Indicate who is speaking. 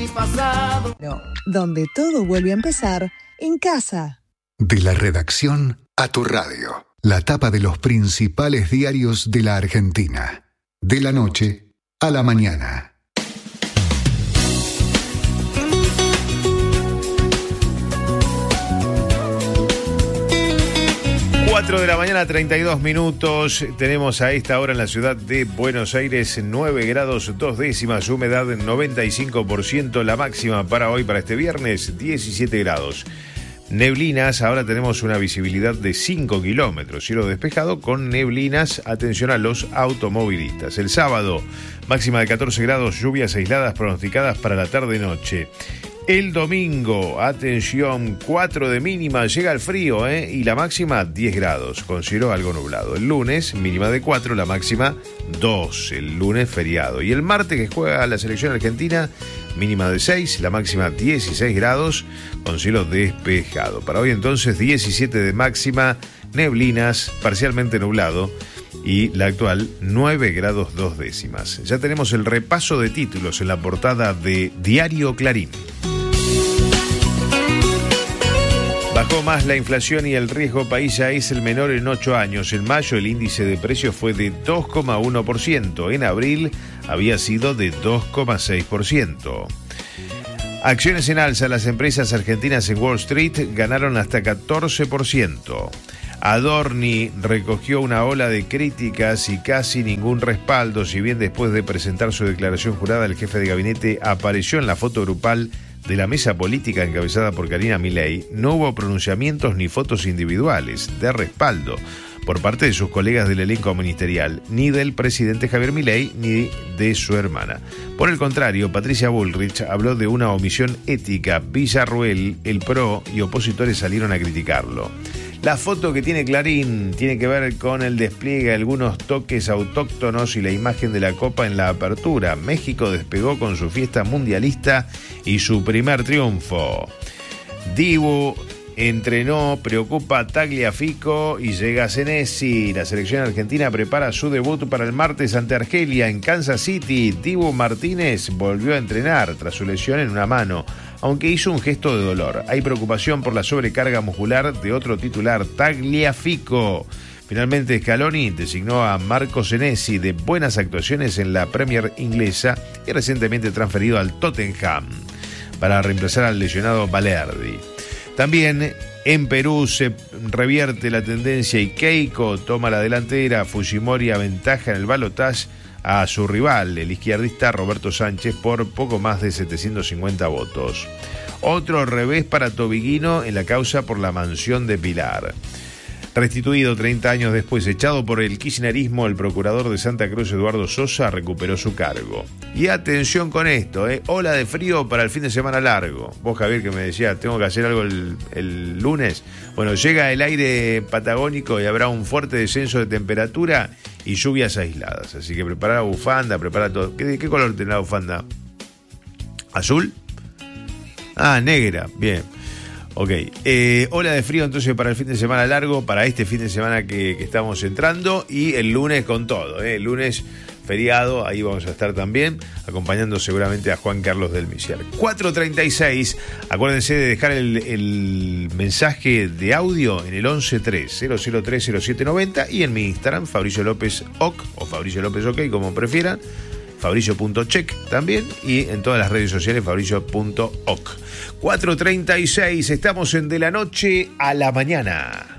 Speaker 1: mi pasado.
Speaker 2: Donde todo vuelve a empezar, en casa.
Speaker 3: De la redacción a tu radio. La tapa de los principales diarios de la Argentina. De la noche a la mañana.
Speaker 4: 4 de la mañana, 32 minutos. Tenemos a esta hora en la ciudad de Buenos Aires 9 grados 2 décimas, humedad 95%, la máxima para hoy, para este viernes, 17 grados. Neblinas, ahora tenemos una visibilidad de 5 kilómetros, cielo despejado con neblinas, atención a los automovilistas. El sábado, máxima de 14 grados, lluvias aisladas pronosticadas para la tarde-noche. El domingo, atención, 4 de mínima, llega el frío, y la máxima 10 grados, con cielo algo nublado. El lunes, mínima de 4, la máxima 2, el lunes feriado. Y el martes, que juega la selección argentina, mínima de 6, la máxima 16 grados, con cielo despejado. Para hoy entonces 17 de máxima, neblinas, parcialmente nublado. Y la actual 9 grados 2 décimas. Ya tenemos el repaso de títulos en la portada de Diario Clarín. Bajó más la inflación y el riesgo país ya es el menor en 8 años. En mayo el índice de precios fue de 2,1%. En abril había sido de 2,6%. Acciones en alza. Las empresas argentinas en Wall Street ganaron hasta 14%. Adorni recogió una ola de críticas y casi ningún respaldo, si bien después de presentar su declaración jurada el jefe de gabinete apareció en la foto grupal de la mesa política encabezada por Karina Milei. No hubo pronunciamientos ni fotos individuales de respaldo por parte de sus colegas del elenco ministerial, ni del presidente Javier Milei, ni de su hermana. Por el contrario, Patricia Bullrich habló de una omisión ética. Villarruel, el PRO y opositores salieron a criticarlo. La foto que tiene Clarín tiene que ver con el despliegue de algunos toques autóctonos y la imagen de la Copa en la apertura. México despegó con su fiesta mundialista y su primer triunfo. Dibu entrenó, preocupa a Tagliafico y llega Senesi. La selección argentina prepara su debut para el martes ante Argelia en Kansas City. Dibu Martínez volvió a entrenar tras su lesión en una mano, aunque hizo un gesto de dolor. Hay preocupación por la sobrecarga muscular de otro titular, Tagliafico. Finalmente Scaloni designó a Marco Senesi, de buenas actuaciones en la Premier inglesa y recientemente transferido al Tottenham, para reemplazar al lesionado Balerdi. También en Perú se revierte la tendencia y Keiko toma la delantera. Fujimori aventaja en el balotaje a su rival, el izquierdista Roberto Sánchez, por poco más de 750 votos. Otro revés para Tobiguino en la causa por la mansión de Pilar. Restituido 30 años después, echado por el kirchnerismo, el procurador de Santa Cruz, Eduardo Sosa, recuperó su cargo. Y atención con esto, ola de frío para el fin de semana largo. Vos, Javier, que me decías, tengo que hacer algo el lunes. Bueno, llega el aire patagónico y habrá un fuerte descenso de temperatura y lluvias aisladas. Así que prepara la bufanda, prepara todo. ¿Qué color tiene la bufanda? ¿Azul? Ah, negra, bien. Ok, ola de frío entonces para el fin de semana largo, para este fin de semana que estamos entrando, y el lunes con todo, el lunes feriado, ahí vamos a estar también, acompañando seguramente a Juan Carlos del Misier. 4:36, acuérdense de dejar el mensaje de audio en el 1130030790 y en mi Instagram, Fabricio López OK, o Fabricio López OK, como prefieran, Fabricio.check también, y en todas las redes sociales Fabricio.oc. 4:36, estamos en De la Noche a la Mañana.